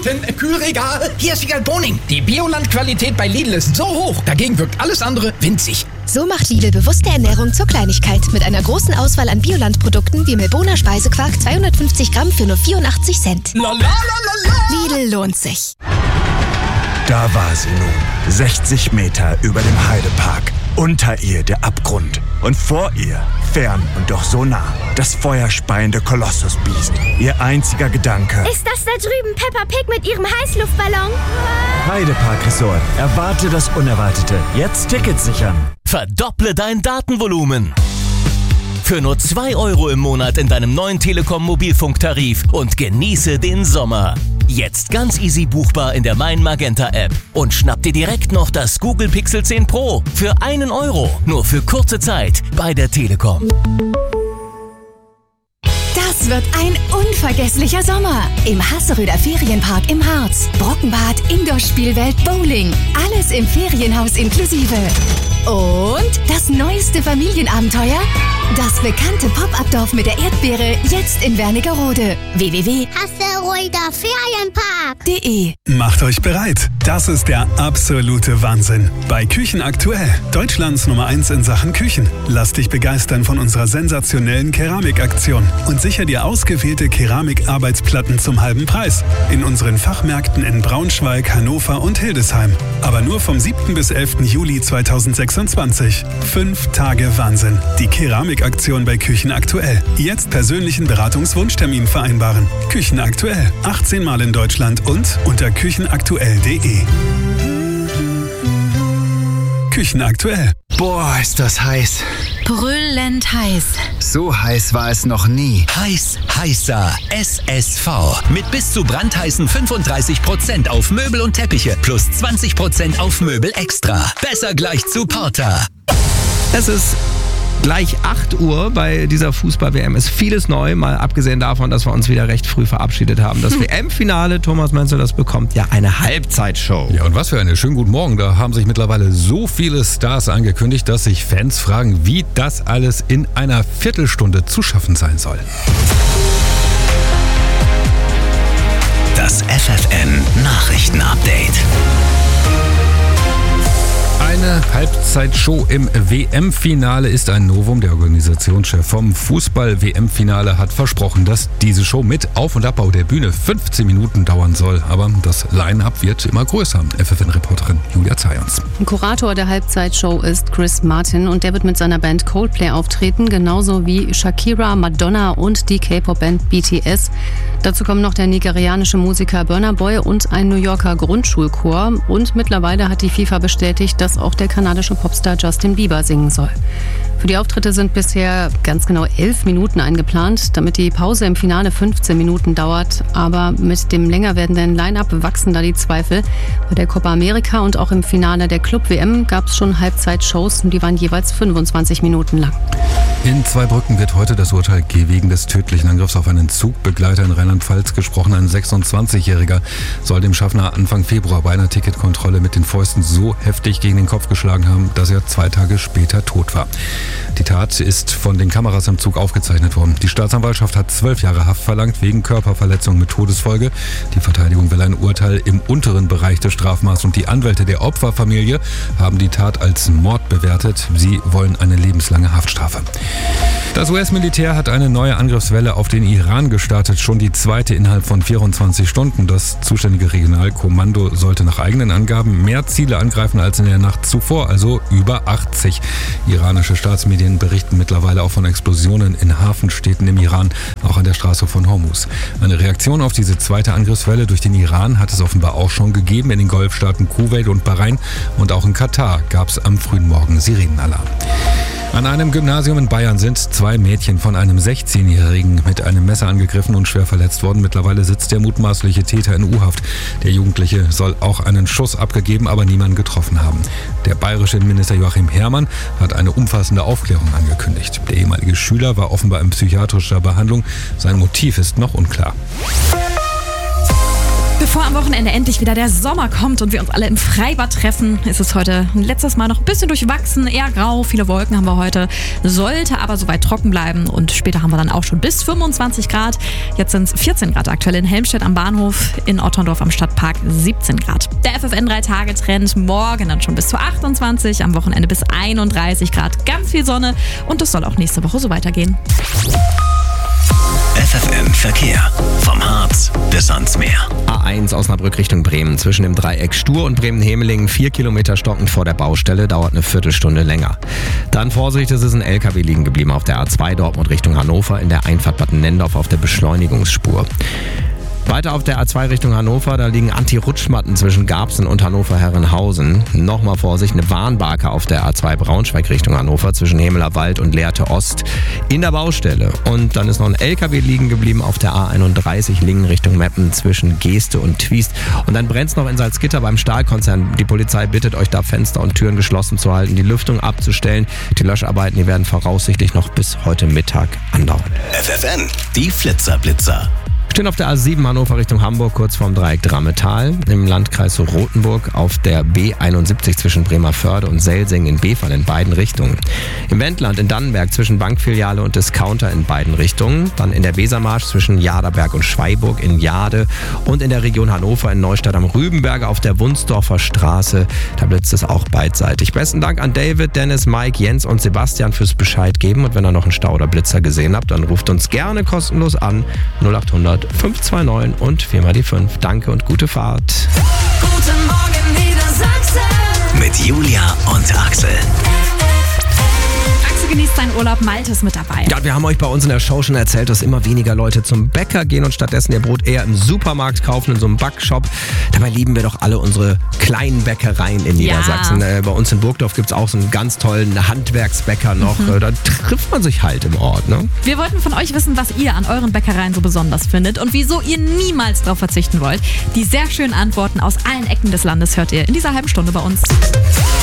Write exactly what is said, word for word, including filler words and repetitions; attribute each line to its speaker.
Speaker 1: Minuten. Kühlregal. Hier ist Wiegald Boning. Die Bioland-Qualität bei Lidl ist so hoch. Dagegen wirkt alles andere winzig.
Speaker 2: So macht Lidl bewusste Ernährung zur Kleinigkeit. Mit einer großen Auswahl an Bioland-Produkten wie Melbourner Speisequark zweihundertfünfzig Gramm für nur vierundachtzig Cent.
Speaker 1: La, la, la, la, la.
Speaker 2: Lidl lohnt sich.
Speaker 3: Da war sie nun, sechzig Meter über dem Heidepark. Unter ihr der Abgrund und vor ihr, fern und doch so nah, das feuerspeiende Kolossusbiest. Ihr einziger Gedanke:
Speaker 4: Ist das da drüben Peppa Pig mit ihrem Heißluftballon?
Speaker 3: Heidepark Resort. Erwarte das Unerwartete. Jetzt Tickets sichern.
Speaker 5: Verdopple dein Datenvolumen. Für nur zwei Euro im Monat in deinem neuen Telekom-Mobilfunktarif und genieße den Sommer. Jetzt ganz easy buchbar in der Mein Magenta App. Und schnapp dir direkt noch das Google Pixel zehn Pro für einen Euro. Nur für kurze Zeit bei der Telekom.
Speaker 2: Das wird ein unvergesslicher Sommer. Im Hasseröder Ferienpark im Harz. Brockenbad, Indoor-Spielwelt, Bowling. Alles im Ferienhaus inklusive. Und das neueste Familienabenteuer? Das bekannte Pop-Up-Dorf mit der Erdbeere, jetzt in Wernigerode. w w w punkt
Speaker 4: Hasseröder Ferienpark
Speaker 2: punkt de
Speaker 6: Macht euch bereit. Das ist der absolute Wahnsinn. Bei Küchen aktuell. Deutschlands Nummer eins in Sachen Küchen. Lass dich begeistern von unserer sensationellen Keramikaktion und sicher dir ausgewählte Keramikarbeitsplatten zum halben Preis. In unseren Fachmärkten in Braunschweig, Hannover und Hildesheim. Aber nur vom siebten bis elften Juli zweitausendsechsundzwanzig. Fünf Tage Wahnsinn. Die Keramikaktion bei Küchen aktuell. Jetzt persönlichen Beratungswunschtermin vereinbaren. Küchen aktuell. achtzehn Mal in Deutschland und unter küchenaktuell punkt de. Küchen aktuell.
Speaker 7: Boah, ist das heiß.
Speaker 2: Brüllend heiß.
Speaker 7: So heiß war es noch nie.
Speaker 5: Heiß, heißer S S V. Mit bis zu brandheißen fünfunddreißig Prozent auf Möbel und Teppiche plus zwanzig Prozent auf Möbel extra. Besser gleich zu Porter.
Speaker 8: Es ist gleich acht Uhr. Bei dieser Fußball-W M ist vieles neu, mal abgesehen davon, dass wir uns wieder recht früh verabschiedet haben. Das W M-Finale, Thomas Menzel, das bekommt ja eine Halbzeitshow.
Speaker 9: Ja, und was für eine. Schönen guten Morgen. Da haben sich mittlerweile so viele Stars angekündigt, dass sich Fans fragen, wie das alles in einer Viertelstunde zu schaffen sein soll.
Speaker 5: Das F F N-Nachrichten-Update.
Speaker 9: Eine Halbzeitshow im W M-Finale ist ein Novum. Der Organisationschef vom Fußball-W M-Finale hat versprochen, dass diese Show mit Auf- und Abbau der Bühne fünfzehn Minuten dauern soll. Aber das Line-Up wird immer größer. F F N-Reporterin Julia Zayons.
Speaker 10: Kurator der Halbzeitshow ist Chris Martin und der wird mit seiner Band Coldplay auftreten, genauso wie Shakira, Madonna und die K-Pop-Band B T S. Dazu kommen noch der nigerianische Musiker Burna Boy und ein New Yorker Grundschulchor. Und mittlerweile hat die FIFA bestätigt, dass auch der kanadische Popstar Justin Bieber singen soll. Für die Auftritte sind bisher ganz genau elf Minuten eingeplant, damit die Pause im Finale fünfzehn Minuten dauert. Aber mit dem länger werdenden Line-Up wachsen da die Zweifel. Bei der Copa America und auch im Finale der Club-W M gab es schon Halbzeitshows und die waren jeweils fünfundzwanzig Minuten lang.
Speaker 9: In Zweibrücken wird heute das Urteil wegen des tödlichen Angriffs auf einen Zugbegleiter in Rheinland-Pfalz gesprochen. Ein sechsundzwanzigjähriger soll dem Schaffner Anfang Februar bei einer Ticketkontrolle mit den Fäusten so heftig gegen den Kopf geschlagen haben, dass er zwei Tage später tot war. Die Tat ist von den Kameras im Zug aufgezeichnet worden. Die Staatsanwaltschaft hat zwölf Jahre Haft verlangt wegen Körperverletzung mit Todesfolge. Die Verteidigung will ein Urteil im unteren Bereich des Strafmaßes und die Anwälte der Opferfamilie haben die Tat als Mord bewertet. Sie wollen eine lebenslange Haftstrafe. Das U S-Militär hat eine neue Angriffswelle auf den Iran gestartet, schon die zweite innerhalb von vierundzwanzig Stunden. Das zuständige Regionalkommando sollte nach eigenen Angaben mehr Ziele angreifen als in der Nacht zuvor, also über achtzig. Iranische Staatsmedien berichten mittlerweile auch von Explosionen in Hafenstädten im Iran, auch an der Straße von Hormuz. Eine Reaktion auf diese zweite Angriffswelle durch den Iran hat es offenbar auch schon gegeben in den Golfstaaten Kuwait und Bahrain, und auch in Katar gab es am frühen Morgen Sirenenalarm. An einem Gymnasium in Bayern sind zwei Mädchen von einem sechzehnjährigen mit einem Messer angegriffen und schwer verletzt worden. Mittlerweile sitzt der mutmaßliche Täter in U-Haft. Der Jugendliche soll auch einen Schuss abgegeben, aber niemanden getroffen haben. Der bayerische Innenminister Joachim Herrmann hat eine umfassende Aufklärung angekündigt. Der ehemalige Schüler war offenbar in psychiatrischer Behandlung. Sein Motiv ist noch unklar.
Speaker 2: Bevor
Speaker 11: Bevor am Wochenende endlich wieder der Sommer kommt und wir uns alle im Freibad treffen, ist es heute ein letztes Mal noch ein bisschen durchwachsen, eher grau, viele Wolken haben wir heute, sollte aber soweit trocken bleiben und später haben wir dann auch schon bis fünfundzwanzig Grad. Jetzt sind es vierzehn Grad aktuell in Helmstedt am Bahnhof, in Otterndorf am Stadtpark siebzehn Grad. Der F F N drei Tage Trend morgen dann schon bis zu achtundzwanzig, am Wochenende bis einunddreißig Grad, ganz viel Sonne und das soll auch nächste Woche so weitergehen.
Speaker 5: F F M Verkehr. Vom Harz bis ans Meer.
Speaker 8: A eins Osnabrück Richtung Bremen. Zwischen dem Dreieck Stur und Bremen-Hemelingen vier Kilometer stockend vor der Baustelle. Dauert eine Viertelstunde länger. Dann Vorsicht, es ist ein L K W liegen geblieben auf der A zwei Dortmund Richtung Hannover in der Einfahrt Bad Nendorf auf der Beschleunigungsspur. Weiter auf der A zwei Richtung Hannover, da liegen Anti-Rutschmatten zwischen Garbsen und Hannover-Herrenhausen. Nochmal Vorsicht, eine Warnbarke auf der A zwei Braunschweig Richtung Hannover zwischen Hemeler Wald und Lehrte Ost in der Baustelle. Und dann ist noch ein L K W liegen geblieben auf der A einunddreißig Lingen Richtung Meppen zwischen Geeste und Twiest. Und dann brennt es noch in Salzgitter beim Stahlkonzern. Die Polizei bittet euch da, Fenster und Türen geschlossen zu halten, die Lüftung abzustellen. Die Löscharbeiten, die werden voraussichtlich noch bis heute Mittag andauern.
Speaker 5: F F N, die Flitzerblitzer.
Speaker 8: Stehen auf der A sieben Hannover Richtung Hamburg, kurz vorm Dreieck Drammetal. Im Landkreis Rothenburg auf der B einundsiebzig zwischen Bremerförde und Selsing in Befern in beiden Richtungen. Im Wendland in Dannenberg zwischen Bankfiliale und Discounter in beiden Richtungen. Dann in der Wesermarsch zwischen Jaderberg und Schweiburg in Jade. Und in der Region Hannover in Neustadt am Rübenberge auf der Wunsdorfer Straße. Da blitzt es auch beidseitig. Besten Dank an David, Dennis, Mike, Jens und Sebastian fürs Bescheid geben. Und wenn ihr noch einen Stau oder Blitzer gesehen habt, dann ruft uns gerne kostenlos an. null achthundert fünf zwei neun und viermal die fünf. Danke und gute Fahrt.
Speaker 2: Guten Morgen Niedersachsen.
Speaker 5: Mit Julia und Axel.
Speaker 11: Axel genießt seinen Urlaub, Malte ist mit dabei.
Speaker 8: Ja, wir haben euch bei uns in der Show schon erzählt, dass immer weniger Leute zum Bäcker gehen und stattdessen ihr Brot eher im Supermarkt kaufen, in so einem Backshop. Dabei lieben wir doch alle unsere kleinen Bäckereien in Niedersachsen. Ja. Äh, bei uns in Burgdorf gibt es auch so einen ganz tollen Handwerksbäcker noch. Mhm. Da trifft man sich halt im Ort. Ne?
Speaker 11: Wir wollten von euch wissen, was ihr an euren Bäckereien so besonders findet und wieso ihr niemals darauf verzichten wollt. Die sehr schönen Antworten aus allen Ecken des Landes hört ihr in dieser halben Stunde bei uns.